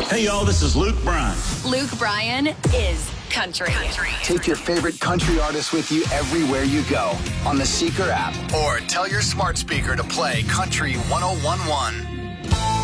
Hey, y'all, this is Luke Bryan. Luke Bryan is country. Take your favorite country artists with you everywhere you go on the Seeker app or tell your smart speaker to play Country 101.1.